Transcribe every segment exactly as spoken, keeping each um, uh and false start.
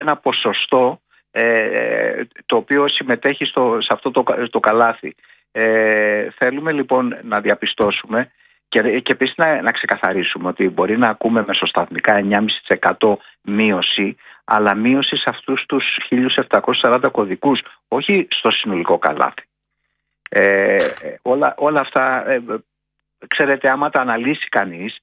ένα ποσοστό ε, το οποίο συμμετέχει στο, σε αυτό το, το καλάθι. Ε, θέλουμε λοιπόν να διαπιστώσουμε και, και επίσης να, να ξεκαθαρίσουμε ότι μπορεί να ακούμε μεσοσταθμικά εννιά κόμμα πέντε τοις εκατό μείωση, αλλά μείωση σε αυτούς τους χίλια επτακόσιους σαράντα κωδικούς, όχι στο συνολικό καλάθι. Ε, όλα, όλα αυτά, ε, ξέρετε, άμα τα αναλύσει κανείς,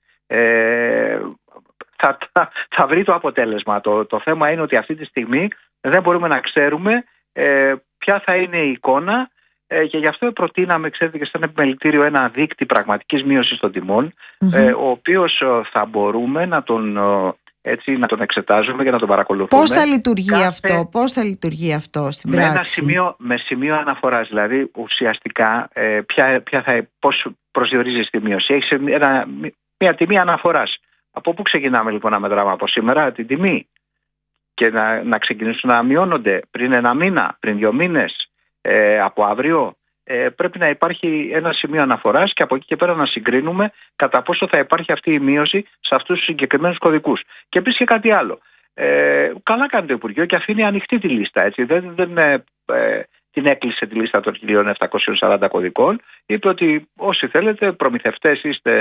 ε, θα, θα, θα βρει το αποτέλεσμα. Το, το θέμα είναι ότι αυτή τη στιγμή δεν μπορούμε να ξέρουμε ε, ποια θα είναι η εικόνα, ε, και γι' αυτό προτείναμε, ξέρετε, και σαν επιμελητήριο ένα δείκτη πραγματικής μείωσης των τιμών, mm-hmm. ε, ο οποίος θα μπορούμε να τον, έτσι, να τον εξετάζουμε και να τον παρακολουθούμε. Πώς θα λειτουργεί κάθε... αυτό, πώς θα λειτουργεί αυτό στην με πράξη? Ένα σημείο, με σημείο αναφοράς, δηλαδή ουσιαστικά ε, ποια, ποια θα, πώς προσδιορίζεις τη μείωση. Έχεις ένα, μια τιμή αναφοράς. Από πού ξεκινάμε λοιπόν να μετράμε? Από σήμερα την τιμή και να, να ξεκινήσουν να μειώνονται πριν ένα μήνα, πριν δύο μήνες, ε, από αύριο. Ε, πρέπει να υπάρχει ένα σημείο αναφοράς και από εκεί και πέρα να συγκρίνουμε κατά πόσο θα υπάρχει αυτή η μείωση σε αυτούς τους συγκεκριμένους κωδικούς. Και επίσης και κάτι άλλο. Ε, καλά κάνει το Υπουργείο και αφήνει ανοιχτή τη λίστα. Έτσι. Δεν, δεν ε, ε, την έκλεισε τη λίστα των χίλια επτακόσιων σαράντα κωδικών. Είπε ότι όσοι θέλετε, προμηθευτές είστε,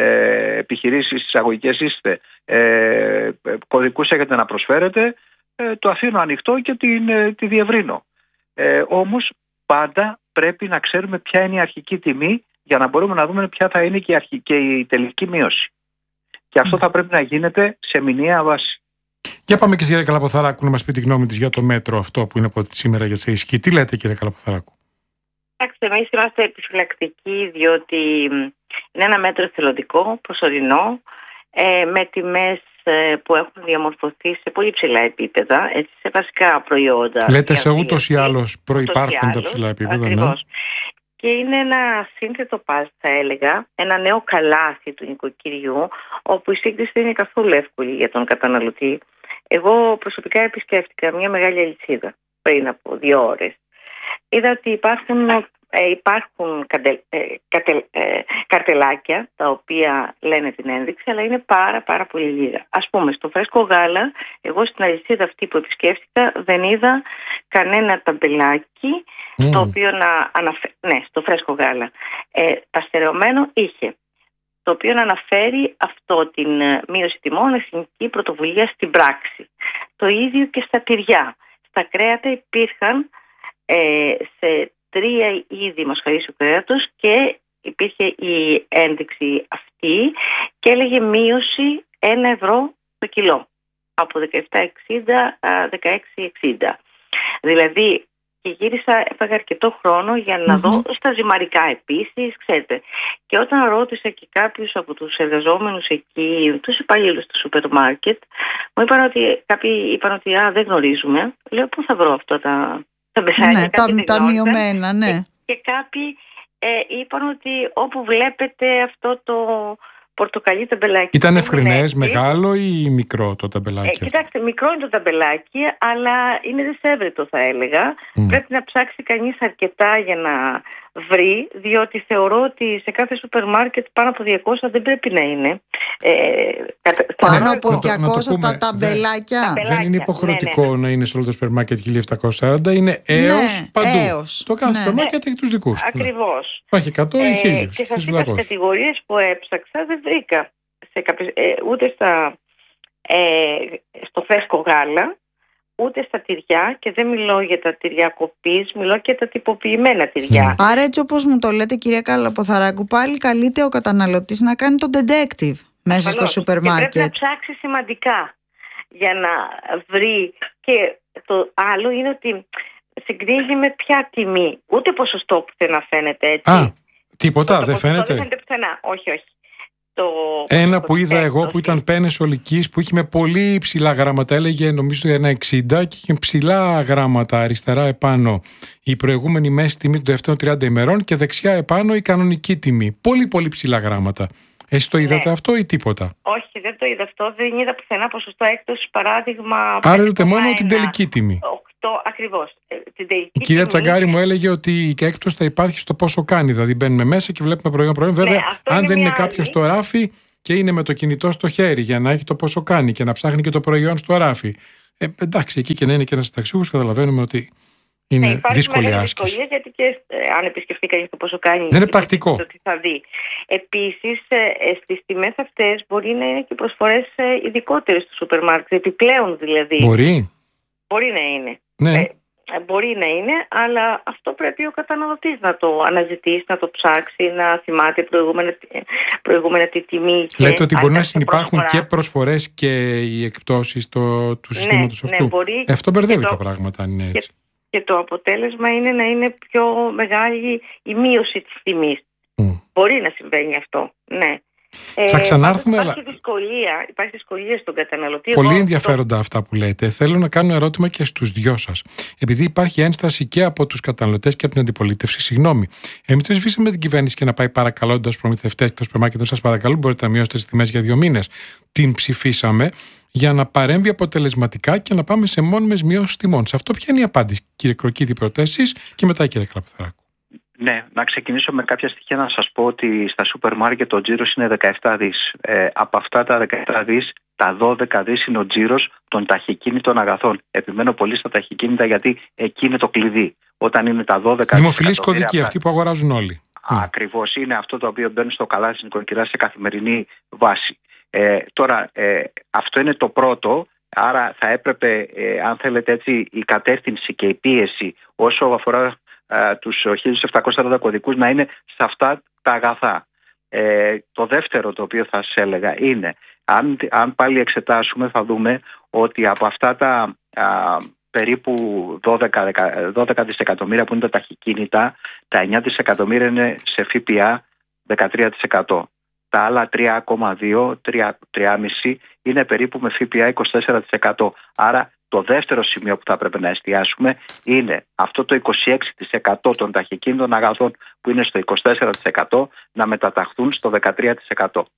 ε, επιχειρήσεις εισαγωγικές είστε, ε, κωδικούς έχετε να προσφέρετε, ε, το αφήνω ανοιχτό και την, ε, τη διευρύνω. Ε, όμως πάντα πρέπει να ξέρουμε ποια είναι η αρχική τιμή για να μπορούμε να δούμε ποια θα είναι και η, αρχική, και η τελική μείωση. Και αυτό θα πρέπει να γίνεται σε μηνιαία βάση. Για πάμε και στη κυρία Καλαποθαράκου να μας πει τη γνώμη της για το μέτρο αυτό που είναι από σήμερα για σε ισχύ. Τι λέτε, κύριε Καλαποθαράκου? Κοιτάξτε, εμείς είμαστε επιφυλακτικοί, διότι είναι ένα μέτρο εθελοντικό, προσωρινό, ε, με τιμές ε, που έχουν διαμορφωθεί σε πολύ ψηλά επίπεδα, έτσι, σε βασικά προϊόντα. Λέτε σε ούτως ή άλλως προϋπάρχουν τα ψηλά επίπεδα. Ακριβώς. Ναι. Και είναι ένα σύνθετο παζ, θα έλεγα, ένα νέο καλάθι του νοικοκυριού, όπου η σύγκριση δεν είναι καθόλου εύκολη για τον καταναλωτή. Εγώ προσωπικά επισκέφτηκα μια μεγάλη αλυσίδα πριν από δύο ώρες. Είδα ότι υπάρχουν, ε, υπάρχουν καντελ, ε, κατελ, ε, καρτελάκια τα οποία λένε την ένδειξη, αλλά είναι πάρα πάρα πολύ λίγα. Ας πούμε, στο φρέσκο γάλα, εγώ στην αλυσίδα αυτή που επισκέφτηκα δεν είδα κανένα ταμπελάκι mm. το οποίο να αναφέρει, ναι, στο φρέσκο γάλα. Ε, παστερεωμένο είχε, το οποίο να αναφέρει αυτό την μείωση τιμών, εθνική πρωτοβουλία στην πράξη. Το ίδιο και στα τυριά. Στα κρέατα υπήρχαν ε, σε τρία είδη μοσχαρίσιου κρέατος και υπήρχε η ένδειξη αυτή και έλεγε μείωση ένα ευρώ το κιλό. Από δεκαεπτά εξήντα α δεκαέξι εξήντα. Δηλαδή, και γύρισα, έφαγα αρκετό χρόνο για να mm-hmm. δω στα ζυμαρικά επίσης, ξέρετε. Και όταν ρώτησα και κάποιους από τους εργαζόμενους εκεί, τους υπαλλήλους του σούπερ μάρκετ, μου είπαν ότι, κάποιοι είπαν ότι α, δεν γνωρίζουμε. Λέω, πού θα βρω αυτά τα, τα μπεσάκια? Ναι, τα, τα μειωμένα, ναι. Και, και κάποιοι ε, είπαν ότι όπου βλέπετε αυτό το πορτοκαλί ταμπελάκι. Ήταν ευκρινές, μεγάλο ή μικρό το ταμπελάκι? Ε, κοιτάξτε, μικρό είναι το ταμπελάκι, αλλά είναι δυσέβρετο, θα έλεγα. Mm. Πρέπει να ψάξει κανείς αρκετά για να βρει, διότι θεωρώ ότι σε κάθε σούπερ μάρκετ πάνω από διακόσια δεν πρέπει να είναι. Ε, πάνω από διακόσια τα ταμπελάκια. Δεν είναι υποχρεωτικό ναι, ναι, ναι. να είναι σε όλο το σούπερ μάρκετ χίλια επτακόσια σαράντα, είναι έως ναι, παντού. Έως. Το κάθε ναι. σούπερ μάρκετ έχει τους δικούς του. Ακριβώς. Υπάρχει εκατό ή χίλιους. Και σας είπα στις κατηγορίες που έψαξα δεν βρήκα σε κάποιες, ε, ούτε στα, ε, στο φρέσκο γάλα, ούτε στα τυριά, και δεν μιλώ για τα τυριά κοπής, μιλώ και τα τυποποιημένα τυριά. Mm. Άρα έτσι όπως μου το λέτε, κυρία Καλαποθαράκου, πάλι καλείται ο καταναλωτής να κάνει τον detective μέσα στο σούπερ μάρκετ. Και πρέπει να ψάξει σημαντικά για να βρει. Και το άλλο είναι ότι συγκρίνει με ποια τιμή. Ούτε ποσοστό που να φαίνεται έτσι. Α, τίποτα, δεν φαίνεται. Δεν φαίνεται πουθενά. Όχι, όχι. Το... Ένα που είδα εγώ που ήταν πένες ολικής, που είχε με πολύ υψηλά γράμματα, έλεγε νομίζω ένα εξήντα και είχε ψηλά γράμματα αριστερά επάνω η προηγούμενη μέση τιμή των τελευταίων τριάντα ημερών και δεξιά επάνω η κανονική τιμή. Πολύ πολύ ψηλά γράμματα. Εσείς το είδατε ναι. αυτό ή τίποτα? Όχι, δεν το είδα αυτό. Δεν είδα πουθενά ποσοστό έκπτωση, παράδειγμα. Άρα είδατε μόνο την τελική τιμή. οκτώ ακριβώς. Την τελική η κυρία τιμή... Τσαγκάρη μου έλεγε ότι η έκπτωση θα υπάρχει στο πόσο κάνει. Δηλαδή μπαίνουμε μέσα και βλέπουμε προϊόν προϊόν. Βέβαια, ναι, αν είναι δεν είναι κάποιο στο ράφι και είναι με το κινητό στο χέρι για να έχει το πόσο κάνει και να ψάχνει και το προϊόν στο ράφι. Ε, εντάξει, εκεί και να είναι και ένας ταξιούχος, καταλαβαίνουμε ότι είναι ναι, δύσκολη άσκηση. Δυσκολία, γιατί και ε, αν επισκεφτεί κανείς το πόσο κάνει, δεν είναι πρακτικό. Το τι θα δει. Επίσης, ε, στις τιμές αυτές μπορεί να είναι και προσφορές ε, ειδικότερες στο σούπερ μάρκετ, επιπλέον δηλαδή. Μπορεί. Μπορεί να είναι. Ναι. Ε, Μπορεί να είναι, αλλά αυτό πρέπει ο καταναλωτής να το αναζητήσει, να το ψάξει, να θυμάται προηγούμενα, προηγούμενα τη τιμή. Λέτε ότι μπορεί να συνυπάρχουν προσφορά. Και προσφορές και οι εκπτώσεις το, του συστήματος ναι, αυτού. Ναι, μπορεί. Ε, αυτό μπερδεύει το, τα πράγματα, αν είναι έτσι. Και, και το αποτέλεσμα είναι να είναι πιο μεγάλη η μείωση της τιμής. Mm. Μπορεί να συμβαίνει αυτό, ναι. Θα ξανάρθουμε. Υπάρχει, αλλά... δυσκολία, υπάρχει δυσκολία στον καταναλωτή. Πολύ Εγώ, ενδιαφέροντα το... αυτά που λέτε. Θέλω να κάνω ερώτημα και στους δυο σας. Επειδή υπάρχει ένσταση και από τους καταναλωτές και από την αντιπολίτευση, συγγνώμη. Εμείς δεν σβήσαμε την κυβέρνηση και να πάει παρακαλώντας τους προμηθευτές και το σούπερ μάρκετ, σας παρακαλώ, μπορείτε να μειώσετε τις τιμές για δύο μήνες. Την ψηφίσαμε για να παρέμβει αποτελεσματικά και να πάμε σε μόνιμες μειώσεις τιμών. Σε αυτό ποια είναι η απάντηση, κύριε Κροκίδη, προτάσεις και μετά, κύριε Καλαποθαράκου. Ναι, να ξεκινήσω με κάποια στοιχεία να σας πω ότι στα σούπερ μάρκετ ο τζίρος είναι δεκαεπτά δις. Ε, από αυτά τα δεκαεπτά δις, τα δώδεκα δις είναι ο τζίρος των ταχυκίνητων αγαθών. Επιμένω πολύ στα ταχυκίνητα γιατί εκεί είναι το κλειδί. Όταν είναι τα δώδεκα δημοφιλείς κωδικοί, αυτοί που αγοράζουν όλοι. Ακριβώς, είναι αυτό το οποίο μπαίνει στο καλάθι της νοικοκυράς σε καθημερινή βάση. Ε, τώρα, ε, αυτό είναι το πρώτο. Άρα θα έπρεπε, ε, αν θέλετε έτσι, η κατεύθυνση και η πίεση όσο αφορά Uh, τους χίλια επτακόσιους σαράντα κωδικούς να είναι σε αυτά τα αγαθά. Ε, το δεύτερο το οποίο θα σας έλεγα είναι, αν, αν πάλι εξετάσουμε θα δούμε ότι από αυτά τα α, περίπου δώδεκα, δώδεκα δισεκατομμύρια που είναι τα ταχυκίνητα, τα εννιά δισεκατομμύρια είναι σε ΦΠΑ δεκατρία τοις εκατό. Τα άλλα τρία κόμμα δύο, τρία κόμμα πέντε είναι περίπου με ΦΠΑ είκοσι τέσσερα τοις εκατό. Άρα το δεύτερο σημείο που θα πρέπει να εστιάσουμε είναι αυτό το είκοσι έξι τοις εκατό των ταχυκίνητων αγαθών που είναι στο είκοσι τέσσερα τοις εκατό να μεταταχθούν στο δεκατρία τοις εκατό.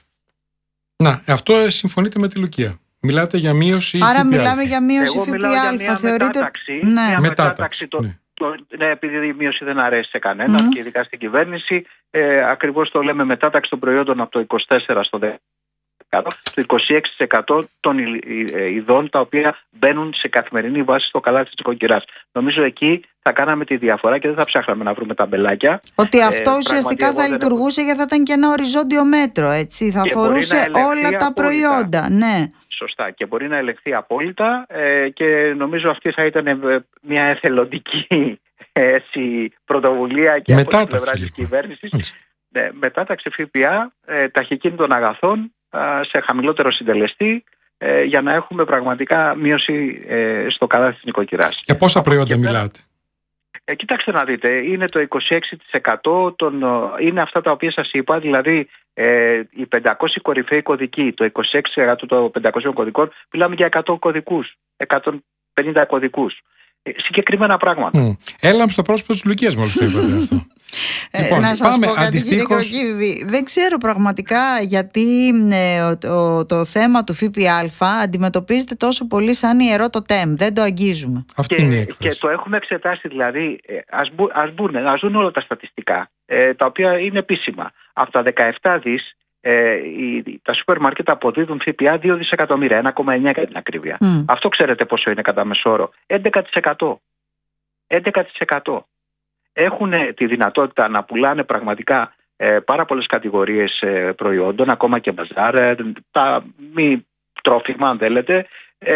Να, αυτό συμφωνείτε με τη Λουκία. Μιλάτε για μείωση ΦΠΑ. Άρα μιλάμε για μείωση Εγώ μιλάω για μια θεωρείτε... μετάταξη. Ναι. Μια μετάταξη, μετάταξη το, ναι. Το, ναι, επειδή η μείωση δεν αρέσει σε κανέναν mm. και ειδικά στην κυβέρνηση, ε, ακριβώς το λέμε μετάταξη των προϊόντων από το είκοσι τέσσερα στο δέκα τοις εκατό, το είκοσι έξι τοις εκατό των ειδών τα οποία μπαίνουν σε καθημερινή βάση στο καλάθι της νοικοκυράς. Νομίζω εκεί θα κάναμε τη διαφορά και δεν θα ψάχναμε να βρούμε ταμπελάκια. Ότι αυτό ε, ουσιαστικά θα λειτουργούσε έχω... γιατί θα ήταν και ένα οριζόντιο μέτρο, έτσι. Θα αφορούσε όλα τα προϊόντα. Απόλυτα. Ναι. Σωστά, και μπορεί να ελεγχθεί απόλυτα ε, και νομίζω αυτή θα ήταν μια εθελοντική έτσι, πρωτοβουλία και από την πλευρά της κυβέρνησης. Ναι, μετάταξη ΦΠΑ ε, ταχυκίνητων αγαθών ε, σε χαμηλότερο συντελεστή ε, για να έχουμε πραγματικά μείωση ε, στο καλάθι της νοικοκυράς. Για πόσα προϊόντα μιλάτε? Ε, κοιτάξτε να δείτε, είναι το είκοσι έξι τοις εκατό των, είναι αυτά τα οποία σας είπα, δηλαδή ε, οι πεντακόσιοι κορυφαίοι κωδικοί, το είκοσι έξι τοις εκατό των πεντακοσίων κωδικών, μιλάμε για εκατό κωδικούς, εκατόν πενήντα κωδικούς. Ε, συγκεκριμένα πράγματα. Mm. Έλα στο πρόσωπο της Λουκίας μόλις το είπατε αυτό. Λοιπόν, να σας πάμε, πω κάτι αντιστοίχως... κύριε Κροκίδη, δεν ξέρω πραγματικά γιατί ε, το, το θέμα του ΦΠΑ αντιμετωπίζεται τόσο πολύ σαν ιερό το τεμ, δεν το αγγίζουμε. Αυτή και, είναι η έκφραση. Και το έχουμε εξετάσει, δηλαδή ε, ας, μπου, ας, μπουν, ας ζουν όλα τα στατιστικά ε, τα οποία είναι επίσημα. Από τα δεκαεπτά δις ε, οι, τα σούπερ μάρκετ αποδίδουν ΦΠΑ δύο δισεκατομμύρια, ένα κόμμα εννιά για την ακρίβεια. Mm. Αυτό ξέρετε πόσο είναι κατά μεσόρο? έντεκα τοις εκατό. έντεκα τοις εκατό. Έχουν τη δυνατότητα να πουλάνε πραγματικά ε, πάρα πολλές κατηγορίες ε, προϊόντων, ακόμα και μπαζάρ, ε, τα μη τρόφιμα αν θέλετε.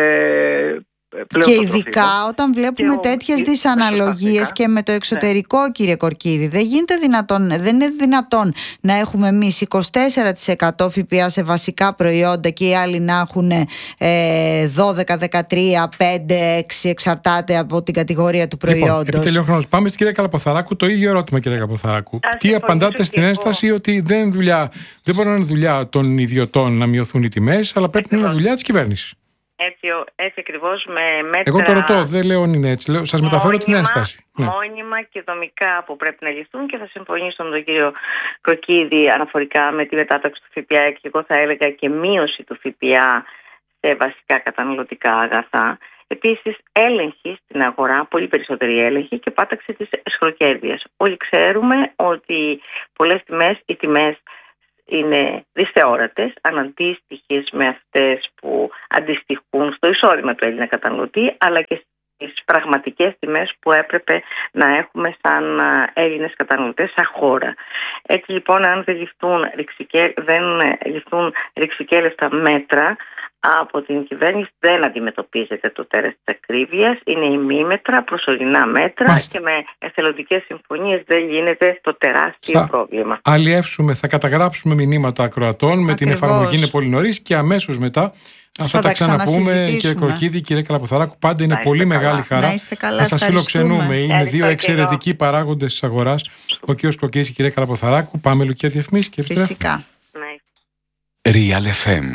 Ε, και ειδικά όταν βλέπουμε και τέτοιες δυσαναλογίες και με το εξωτερικό, ναι. Κύριε Κορκίδη, δεν γίνεται δυνατόν, δεν είναι δυνατόν να έχουμε εμείς είκοσι τέσσερα τοις εκατό ΦΠΑ σε βασικά προϊόντα και οι άλλοι να έχουν ε, δώδεκα, δεκατρία, πέντε, έξι, εξαρτάται από την κατηγορία του προϊόντος. Λοιπόν, επειδή τελειώνει ο χρόνος, πάμε στην κυρία Καλαποθαράκου. Το ίδιο ερώτημα, κυρία Καλαποθαράκου. Τι απαντάτε στην ένσταση ότι δεν, δουλειά, δεν μπορεί να είναι δουλειά των ιδιωτών να μειωθούν οι τιμές, αλλά πρέπει να είναι δουλειά της κυβέρνησης? Έτσι, έτσι ακριβώς με μέτρα... Εγώ το ρωτώ, δεν λέω αν είναι έτσι. Λέω, σας μεταφέρω μόνιμα, την ένσταση. Μόνιμα και δομικά που πρέπει να λυθούν και θα συμφωνήσω με τον κύριο Κροκίδη αναφορικά με τη μετάταξη του ΦΠΑ και εγώ θα έλεγα και μείωση του ΦΠΑ σε βασικά καταναλωτικά αγαθά. Επίσης, έλεγχη στην αγορά, πολύ περισσότερη έλεγχη και πάταξη της εσχροκέρδειας. Όλοι ξέρουμε ότι πολλές τιμές, οι τιμές είναι δυσθεώρατες, αναντίστοιχες με αυτές που αντιστοιχούν στο εισόδημα του Έλληνα καταναλωτή, αλλά και τις πραγματικές τιμές που έπρεπε να έχουμε σαν Έλληνες καταναλωτές, σαν χώρα. Έτσι λοιπόν, αν δεν ληφθούν, ρηξικέ, δεν ληφθούν ρηξικέλευτα μέτρα από την κυβέρνηση, δεν αντιμετωπίζεται το τέρας της ακρίβειας. Είναι ημίμετρα, προσωρινά μέτρα. Μάλιστα. Και με εθελοντικές συμφωνίες δεν γίνεται το τεράστιο θα πρόβλημα. Αλλιεύσουμε, θα καταγράψουμε μηνύματα ακροατών. Ακριβώς. Με την εφαρμογή είναι πολύ νωρίς και αμέσως μετά θα, θα τα ξαναπούμε. Κύριε Κορκίδη, κύριε Καλαποθαράκου, πάντα είναι πολύ καλά. Μεγάλη χαρά να, καλά, να σας φιλοξενούμε. Είναι δύο εξαιρετικοί παράγοντες της αγοράς, ο κύριος Κορκίδης και η κυρία Καλαποθαράκου. Πάμε Λουκία διαφημίσεις και φυσικά. Real εφ εμ.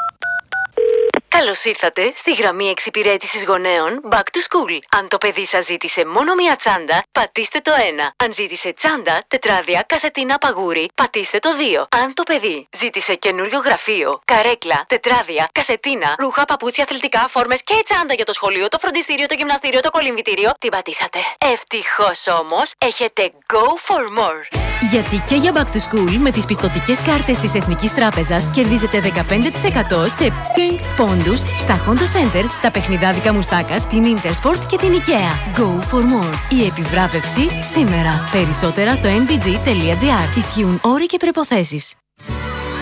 Καλώς ήρθατε στη γραμμή εξυπηρέτησης γονέων Back to School. Αν το παιδί σας ζήτησε μόνο μία τσάντα, πατήστε το ένα. Αν ζήτησε τσάντα, τετράδια, κασετίνα, παγούρι, πατήστε το δύο. Αν το παιδί ζήτησε καινούριο γραφείο, καρέκλα, τετράδια, κασετίνα, ρούχα, παπούτσια, αθλητικά, φόρμες και τσάντα για το σχολείο, το φροντιστήριο, το γυμναστήριο, το κολυμβητήριο, την πατήσατε. Ευτυχώς όμως, έχετε Go for More. Γιατί και για Back to School με τις πιστωτικές κάρτες της Εθνικής Τράπεζας κερδίζετε δεκαπέντε τοις εκατό σε Pink Pondus στα Honda Center, τα παιχνιδάδικα Μουστάκας, την Intersport και την IKEA. Go for more. Η επιβράβευση σήμερα. Περισσότερα στο εν μπι τζι τελεία τζι άρ. Ισχύουν όροι και προϋποθέσεις.